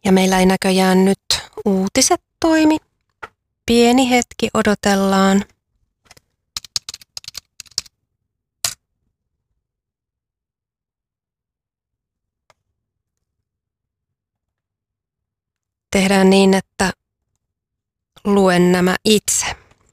Ja meillä ei näköjään nyt uutiset toimi. Pieni hetki odotellaan. Tehdään niin, että luen nämä itse.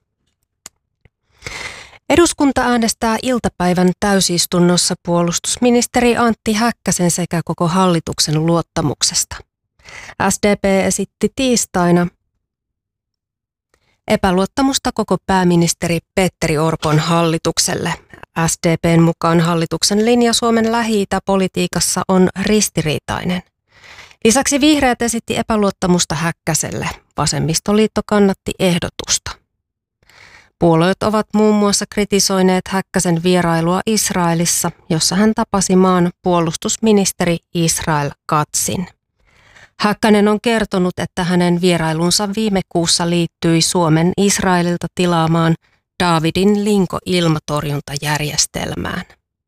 Eduskunta äänestää iltapäivän täysistunnossa puolustusministeri Antti Häkkäsen sekä koko hallituksen luottamuksesta. SDP esitti tiistaina epäluottamusta koko pääministeri Petteri Orpon hallitukselle. SDPn mukaan hallituksen linja Suomen Lähi-itä-politiikassa on ristiriitainen. Lisäksi vihreät esitti epäluottamusta Häkkäselle. Vasemmistoliitto kannatti ehdotusta. Puolueet ovat muun muassa kritisoineet Häkkäsen vierailua Israelissa, jossa hän tapasi maan puolustusministeri Israel Katzin. Häkkänen on kertonut, että hänen vierailunsa viime kuussa liittyi Suomen Israelilta tilaamaan Davidin Linko-ilmatorjuntajärjestelmään.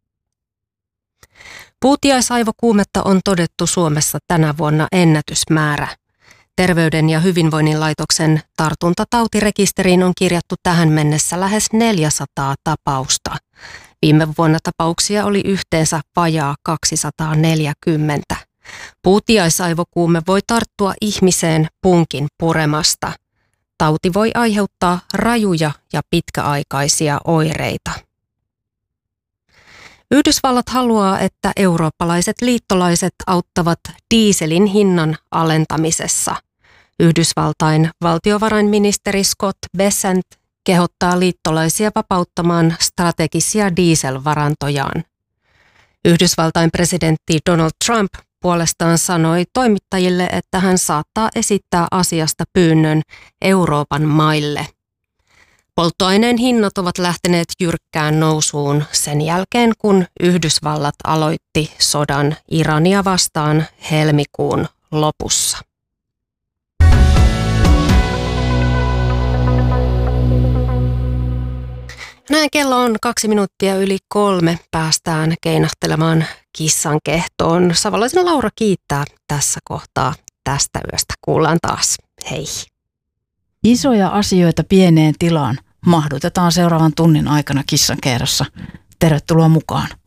Puutiaisaivokuumetta on todettu Suomessa tänä vuonna ennätysmäärä. Terveyden ja hyvinvoinnin laitoksen tartuntatautirekisteriin on kirjattu tähän mennessä lähes 400 tapausta. Viime vuonna tapauksia oli yhteensä vajaa 240. Puutiaisaivokuume voi tarttua ihmiseen punkin puremasta. Tauti voi aiheuttaa rajuja ja pitkäaikaisia oireita. Yhdysvallat haluaa, että eurooppalaiset liittolaiset auttavat dieselin hinnan alentamisessa. Yhdysvaltain valtiovarainministeri Scott Bessent kehottaa liittolaisia vapauttamaan strategisia dieselvarantojaan. Yhdysvaltain presidentti Donald Trump puolestaan sanoi toimittajille, että hän saattaa esittää asiasta pyynnön Euroopan maille. Polttoaineen hinnat ovat lähteneet jyrkkään nousuun sen jälkeen, kun Yhdysvallat aloitti sodan Irania vastaan helmikuun lopussa. Näin kello on 3:02. Päästään keinahtelemaan kissan kehtoon. Savolaisen Laura kiittää tässä kohtaa tästä yöstä. Kuullaan taas. Hei. Isoja asioita pieneen tilaan mahdutetaan seuraavan tunnin aikana kissan kerrassa. Tervetuloa mukaan.